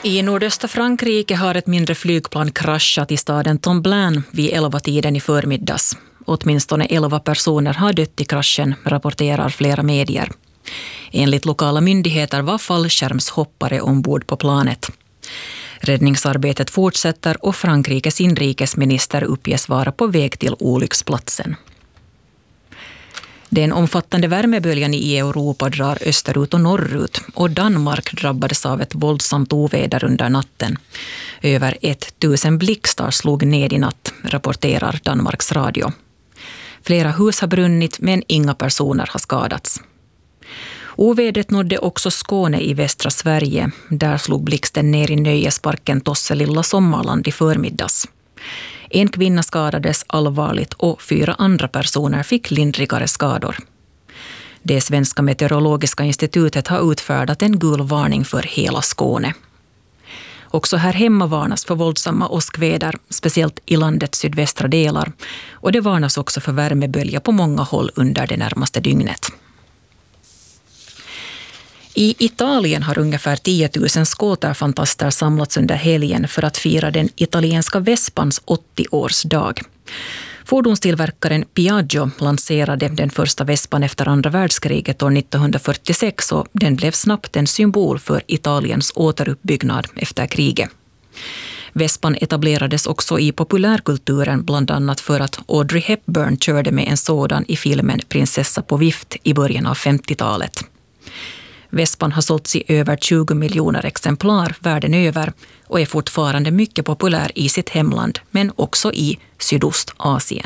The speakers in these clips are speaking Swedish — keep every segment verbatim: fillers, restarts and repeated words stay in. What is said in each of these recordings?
I nordöstra Frankrike har ett mindre flygplan kraschat i staden Tomblain vid elva-tiden i förmiddags. Åtminstone elva personer har dött i kraschen, rapporterar flera medier. Enligt lokala myndigheter var fallskärmshoppare ombord på planet. Räddningsarbetet fortsätter och Frankrikes inrikesminister uppges vara på väg till olycksplatsen. Den omfattande värmeböljan i Europa drar österut och norrut och Danmark drabbades av ett våldsamt oväder under natten. Över tusen blixtar slog ned i natt, rapporterar Danmarks radio. Flera hus har brunnit men inga personer har skadats. Ovädret nådde också Skåne i västra Sverige. Där slog blixten ner i nöjesparken Tosselilla Sommarland i förmiddags. En kvinna skadades allvarligt och fyra andra personer fick lindrigare skador. Det svenska meteorologiska institutet har utfärdat en gul varning för hela Skåne. Också här hemma varnas för våldsamma åskväder, speciellt i landets sydvästra delar. Och det varnas också för värmebölja på många håll under det närmaste dygnet. I Italien har ungefär tio tusen skoterfantaster samlats under helgen för att fira den italienska Vespans åttio-årsdag. Fordonstillverkaren Piaggio lanserade den första Vespan efter andra världskriget år nittonhundrafyrtiosex och den blev snabbt en symbol för Italiens återuppbyggnad efter kriget. Vespan etablerades också i populärkulturen bland annat för att Audrey Hepburn körde med en sådan i filmen Prinsessa på vift i början av femtiotalet. Vespan har sålts i över tjugo miljoner exemplar världen över och är fortfarande mycket populär i sitt hemland men också i Sydostasien.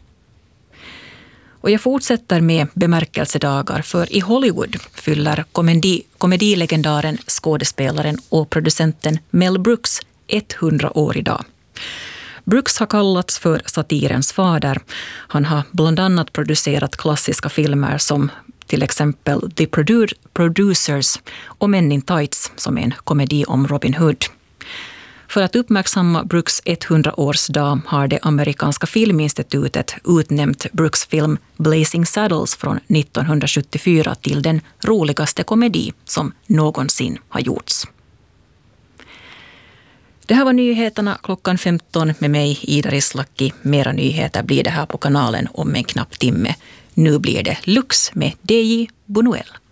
Och jag fortsätter med bemärkelsedagar för i Hollywood fyller komedi, komedilegendaren, skådespelaren och producenten Mel Brooks hundra år idag. Brooks har kallats för satirens fader. Han har bland annat producerat klassiska filmer som till exempel The Producers och Men in Tights som är en komedi om Robin Hood. För att uppmärksamma Brooks hundra-årsdag har det amerikanska filminstitutet utnämnt Brooks film Blazing Saddles från nittonhundrasjuttiofyra till den roligaste komedi som någonsin har gjorts. Det här var nyheterna klockan femton med mig, Ida Rislaki. Mera nyheter blir det här på kanalen om en knapp timme. Nu blir det Lux med D J Buñuel.